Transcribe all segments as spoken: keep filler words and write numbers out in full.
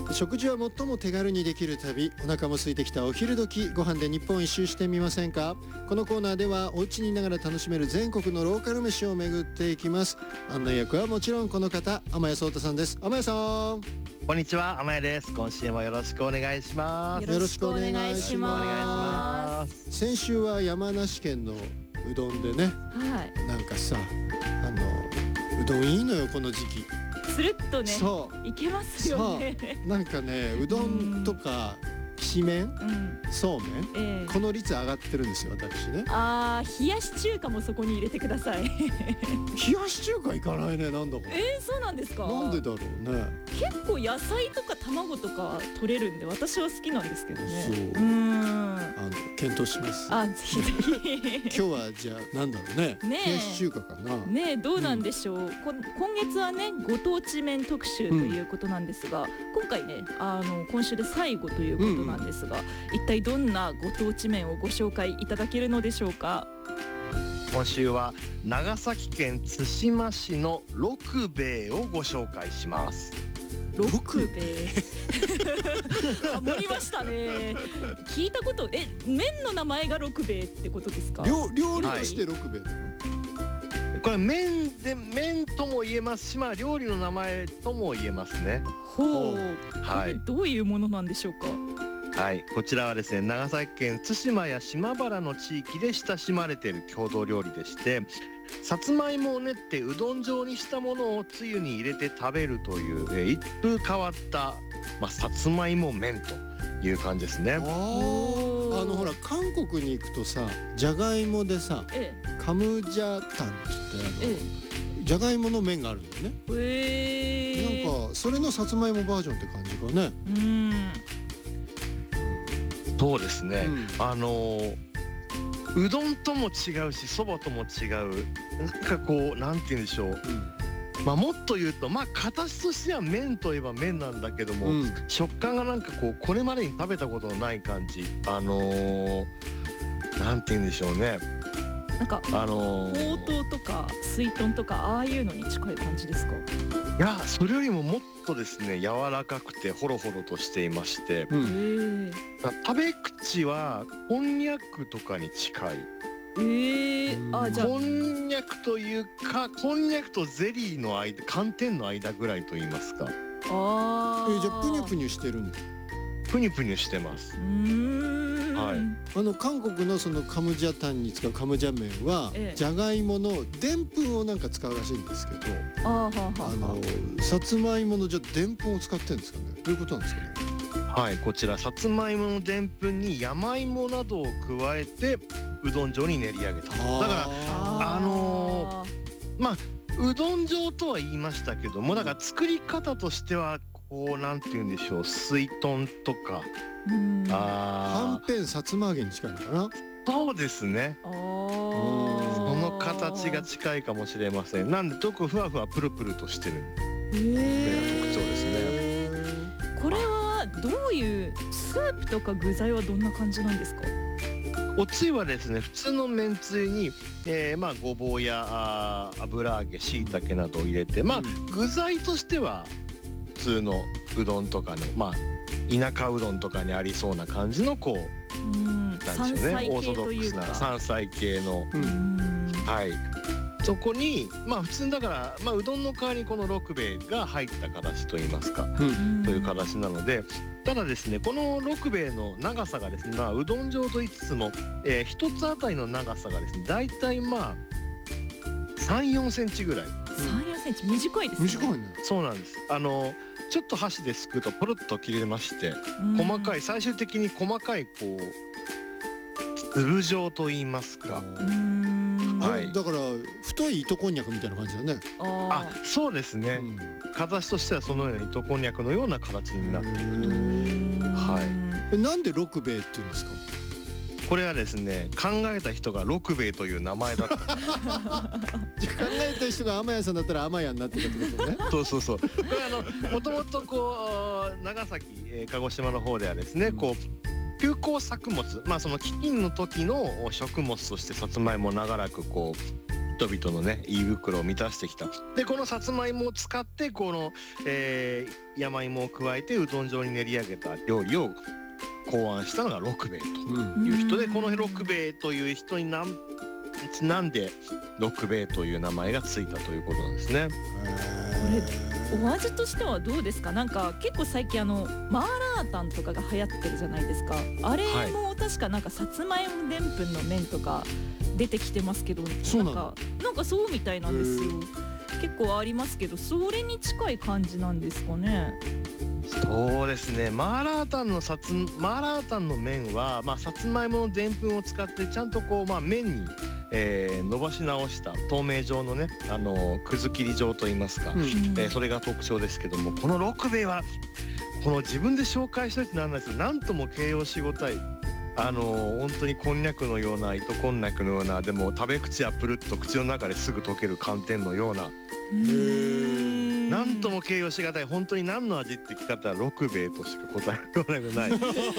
食事は最も手軽にできる旅。お腹も空いてきたお昼時、ご飯で日本一周してみませんか？このコーナーではお家にいながら楽しめる全国のローカル飯を巡っていきます。案内役はもちろんこの方、天谷壮太さんです。天谷さん、 こんにちは、天谷です。今週もよろしくお願いします。 よろしくお願いしお願いしま。 ますす。 先週は山梨県のうどんでね、 はい、 なんかさ、あのうどんいいのよこの時期。 つるっとね、 そういけますよね。 なんかね、うどんとかきしめん、 うん、 そうめん、 ええ、 この率上がってるんですよ、私ね。 あー、冷やし中華もそこに入れてください。 冷やし中華いかないね、なんだか。 えー、そうなんですか。 なんでだろうね。 結構野菜とか卵とか取れるんで、私は好きなんですけどね。 そう、 うーん、 あの検討します。 あ、ぜひぜひ。 今日はじゃあなんだろうね。 ねえ冷やし中華かな。 ねえ、どうなんでしょう、うん、こ今月はねご当地麺特集ということなんですが、うん、今回ね、あの今週で最後ということなんですが、うん、一体どんなご当地麺をご紹介いただけるのでしょうか。 今週は長崎県対馬市の六兵衛をご紹介します。 六兵衛あ、盛りましたね。聞いたこと、え、麺の名前が六兵衛ってことですか。 料料理として六兵衛、はい、 これ麺で麺とも言えますし、まあ料理の名前とも言えますね。 ほう、はい、どういうものなんでしょうか。 はい、こちらはですね、長崎県対馬や島原の地域で親しまれている郷土料理でして、さつまいもを練ってうどん状にしたものをつゆに入れて食べるという、えー、一風変わった、まあ、さつまいも麺という感じですね。ああのほら、韓国に行くとさ、じゃがいもでさ、ええ、カムジャタンって言って、あの、ええ、じゃがいもの麺があるんだよね。 へー、 なんかそれのさつまいもバージョンって感じかね。 うん、 そうですね、うん、あのー、うどんとも違うし、そばとも違う、なんかこう、なんて言うんでしょう、うん、まあもっと言うと、まあ形としては麺といえば麺なんだけども、うん、食感がなんかこう、これまでに食べたことのない感じ、あのー、なんて言うんでしょうね、 なんか、あのー、ほうとうとかすいとんとか、ああいうのに近い感じですか。 いや、それよりももっとですね、柔らかくてホロホロとしていまして、うん、食べ口はこんにゃくとかに近い。 えー、あ、じゃあこんにゃくというか、こんにゃくとゼリーの間、寒天の間ぐらいと言いますか。 あー、えー、じゃあプニュプニュしてるんだ。 プニュプニュしてます。 うーん、 はい、 あの韓国のそのカムジャタンに使うカムジャ麺は、ええ、じゃがいものでんぷんをなんか使うらしいんですけど、 あーはーはー、 あのさつまいものじゃでんぷんを使ってるんですかね。どういうことなんですかね。 はい、こちらさつまいものでんぷんに山芋などを加えてうどん状に練り上げた。だからあのー、まあうどん状とは言いましたけども、だから作り方としてはこう、なんて言うんでしょう、すいとんとか、 うん、あ、はんぺんさつま揚げに近いのかな。 そうですね。 あ、その形が近いかもしれません。なんでちょっとふわふわプルプルとしてるっていう特徴ですね。 これはどういうスープとか具材はどんな感じなんですか。 おつゆはですね、普通のめんつゆに、えー、まあごぼうやあ油揚げ、しいたけなどを入れて、まあ、うん、具材としては普通のうどんとかの、まあ田舎うどんとかにありそうな感じのこう、うん、なんでしょうね、オーソドックスな山菜系の、うん、はい、そこにまあ普通だから、まあ、うどんの代わりにこの六兵衛が入った形といいますか、うん、という形なので、ただですね、この六兵衛の長さがですね、まあ、うどん状と言いつつも、えー、一つあたりの長さがですね、だいたいまあさん、よんセンチぐらい。 さん、よんセンチ、短いですね。 短いね。 そうなんです。あのちょっと箸ですくうとポロッと切れまして、細かい、最終的に細かいこう粒状と言いますか、 はい、だから太い糸こんにゃくみたいな感じだね。 あ、そうですね、うん、形としてはそのような糸こんにゃくのような形になっていると。はい。 なんで六兵衛って言うんですか。 これはですね、考えた人が六兵衛という名前だった。考えた人が天谷さんだったら天谷になってたってことね。 そうそうそう。これあのもともとこう長崎、えー、鹿児島の方ではですね、うん、こう休耕作物、まあその飢饉の時の食物としてさつまいもを長らくこう人々のね胃袋を満たしてきた。でこのさつまいもを使ってこの、えー、山芋を加えてうどん状に練り上げた料理を考案したのが六兵衛という人で、この六兵衛という人になんちなんで六兵衛という名前がついたということなんですね。 お味としてはどうですか？なんか結構最近あのマーラータンとかが流行ってるじゃないですか。あれも確かなんかさつまいもでんぷんの麺とか出てきてますけど、 そうなの？ なんかなんかそうみたいなんですよ。結構ありますけど、それに近い感じなんですかね。 そうですね、マーラータンのさつマーラータンの麺は、まあ、さつまいものでんぷんを使ってちゃんとこう、まあ、麺に、えー、伸ばし直した透明状のね、あのくず切り状といいますか、 うんえー、それが特徴ですけども、この六兵衛はこの自分で紹介しといてなんないですけど、なんとも形容しごたい、あのー、本当にこんにゃくのような糸こんにゃくのような、でも食べ口はプルッと口の中ですぐ溶ける寒天のような、なんとも形容しがたい、本当に何の味って聞かれたら六兵衛としか答えようがない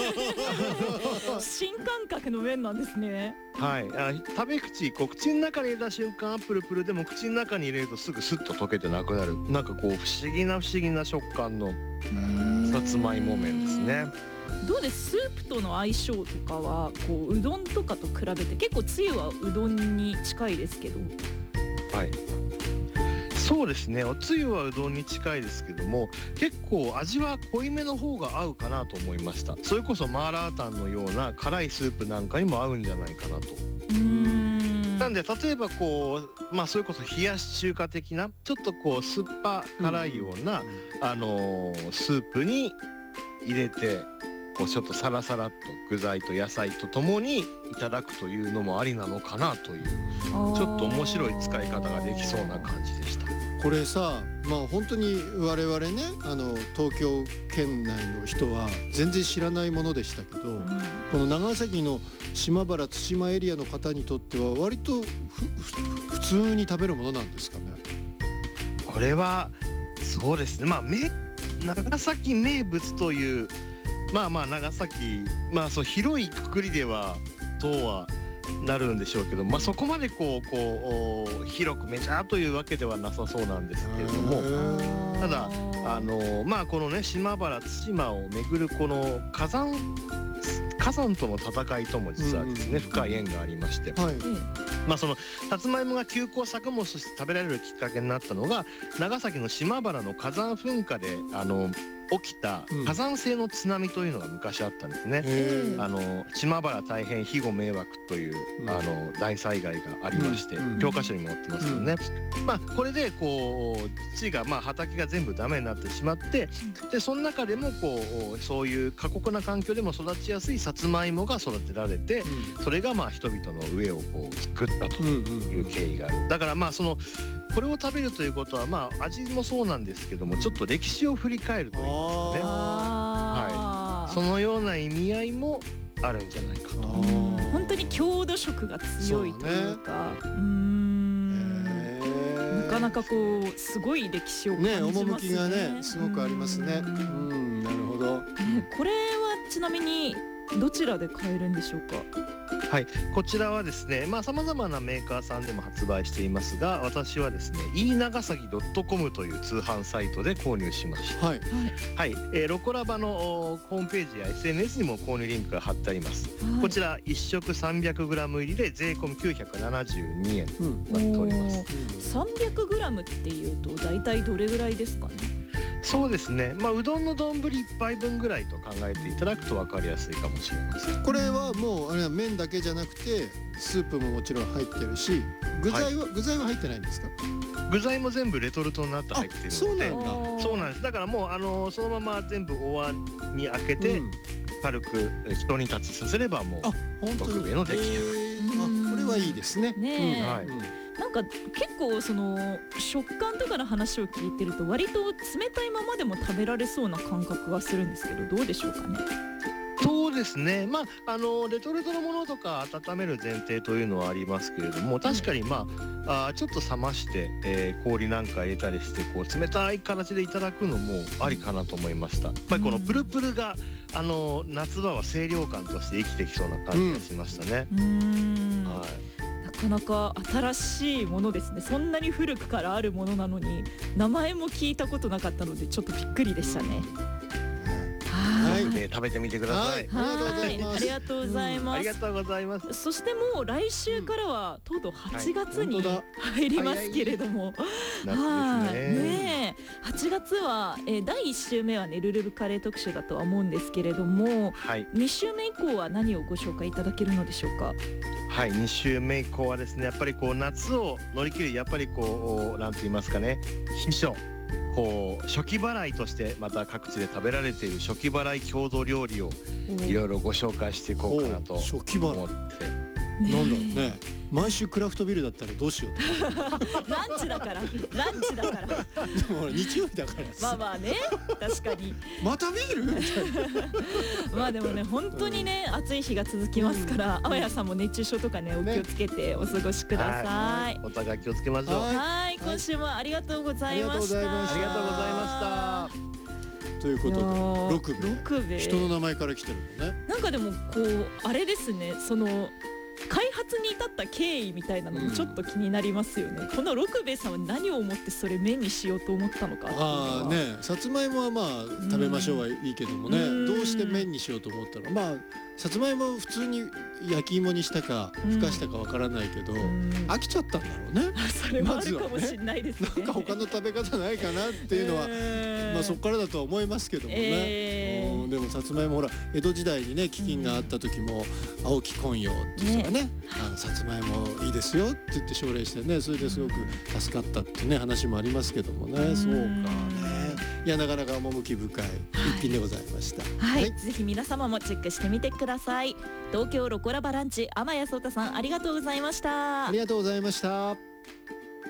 新感覚の麺なんですね。 はい、あ食べ口こう口の中に入れた瞬間プルプルでも口の中に入れるとすぐスッと溶けてなくなる、なんかこう不思議な不思議な食感のさつまいも麺ですね。 どうです？スープとの相性とかはこううどんとかと比べて結構つゆはうどんに近いですけど。 はい、そうですね、おつゆはうどんに近いですけども、結構味は濃いめの方が合うかなと思いました。それこそマーラータンのような辛いスープなんかにも合うんじゃないかなと。 うーんなんで例えばこう、まあ、それこそ冷やし中華的なちょっとこう酸っぱ辛いような、あのースープに入れてこうちょっとサラサラっと具材と野菜とともにいただくというのもありなのかなという、ちょっと面白い使い方ができそうな感じでした。 これさ、まあ本当に我々ね、あの東京県内の人は全然知らないものでしたけど、 うんこの長崎の島原対馬エリアの方にとっては割とふふ普通に食べるものなんですかね。 これはそうですね、まあめ長崎名物という、まあまあ長崎、まあそう広いくくりではとはなるんでしょうけど、まあそこまでこうこう広くメジャーというわけではなさそうなんですけれども、ただあのまあこのね島原対馬をめぐるこの火山火山との戦いとも実はですね、 うんうん深い縁がありまして、 はい。 まあそのさつまいもが休耕作物として食べられるきっかけになったのが、長崎の島原の火山噴火であの起きた火山性の津波というのが昔あったんですね。 へあの島原大変庇護迷惑という、 うんあの大災害がありまして、 うん教科書にも載ってますけどね、まあこれでこう土がまあ畑が全部ダメになってしまって、でその中でもこうそういう過酷な環境でも育ちやすいさつまいもが育てられて、それがまあ人々の上をこう作ったという経緯がある。だからまあそのこれを食べるということはまあ味もそうなんですけども、ちょっと歴史を振り返るというね、 あーそのような意味合いもあるんじゃないかと。 うん本当に郷土色が強いというか、うーんなかなかこうすごい歴史を感じね、 ますね。 趣がねすごくありますね。ううんん、なるほど。 ねこれはちなみにどちらで買えるんでしょうか？ はい、こちらはですね、まあ様々なメーカーさんでも発売していますが、私はですね、イーナガサキ .com という通販サイトで購入しました。 はい。 はい、えーロコラバのおホームページや エスエヌエス にも購入リンクが貼ってあります。こちらいっ食 さんびゃくグラム 入りで税込みきゅうひゃくななじゅうにえんとうん。 なっております。 おーさんびゃくグラム っていうと大体どれぐらいですかね？ そうですね、まあうどんの丼いっぱいぶんぐらいと考えていただくと分かりやすいかもしれません。 これはもうあれは麺だけじゃなくてスープももちろん入ってるし、具材は、具材は入ってないんですか？ 具材も全部レトルトになって入っているので、 そうなんだ。 そうなんです。だからもうあのそのまま全部お椀に開けて、 うん軽くひと煮立ちさせればもうあ、本当に。 六兵衛の出来上がり。 えーあ、これはいいですね。 ねえうんはいうんなんか結構その食感とかの話を聞いてると割と冷たいままでも食べられそうな感覚がするんですけど、どうでしょうかね？ そうですね、まああのレトルトのものとか温める前提というのはありますけれども、確かにまあ、あちょっと冷まして、えー氷なんか入れたりしてこう冷たい形でいただくのもありかなと思いました。やっぱりこのプルプルがあの夏場は清涼感として生きてきそうな感じがしましたね。 うーんはなかなか新しいものですね。そんなに古くからあるものなのに名前も聞いたことなかったのでちょっとびっくりでしたね。 はい、 で食べてみてください。 はい、 ありがとうございます。 ありがとうございます。 そしてもう来週からはとうとうはちがつにはい、 入りますけれども、 夏ですね。 ねえ、はちがつは、えー、だいいっ週目はねルルブカレー特集だとは思うんですけれども、 はい、 に週目以降は何をご紹介いただけるのでしょうか。 はい、に週目以降はですね、やっぱりこう夏を乗り切るやっぱりこうなんて言いますかね、秘書こう初期払いとしてまた各地で食べられている初期払い郷土料理をいろいろご紹介していこうかなと思って。 初期払いなんだろうね。毎週クラフトビールだったらどうしようとランチだからランチだからでも日曜日だからまあまあね、確かにまたビールみたいなまあでもね本当にね、うん、暑い日が続きますから、あわやさんも熱中症とかねお気をつけてお過ごしください、 ね、お互い気をつけましょう。 はい、はい、今週もありがとうございました。 ありがとうございました。 ということで六兵衛、 六兵衛人の名前から来てるのね。 なんかでもこうあれですね、その開発に至った経緯みたいなのもちょっと気になりますよね、うん、この六兵衛さんは何を思ってそれ麺にしようと思ったのかっていうのは。 ああね、さつまいもはまあ食べましょうはいいけどもね、うん、どうして麺にしようと思ったの。まあさつまいも普通に焼き芋にしたかふかしたかわからないけど、うん、飽きちゃったんだろうね。 それはあるかもしれないですね。 なんか他の食べ方ないかなっていうのは、えー、まあそこからだとは思いますけどもね、えー、でもさつまいもほら江戸時代にね飢饉があった時も青木昆陽っていう人がね、ね、あさつまいもいいですよって言って奨励してね、それですごく助かったってね話もありますけどもね、うん、そうかね。いやなかなか趣深い一品でございました。 はい、はい、ぜひ皆様もチェックしてみてください。東京ロコラバランチ、天谷壮太さんありがとうございました。 ありがとうございました。